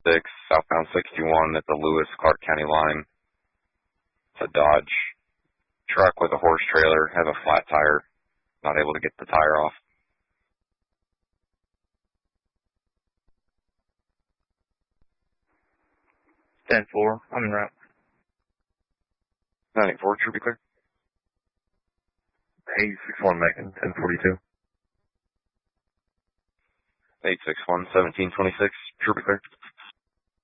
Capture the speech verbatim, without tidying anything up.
six, southbound sixty-one at the Lewis-Clark County line. It's a Dodge truck with a horse trailer, has a flat tire, not able to get the tire off. ten four, I'm en route. nine eight four, should be clear. eight six one, Macon, ten forty-two. eight six one, seventeen twenty-six, should be clear.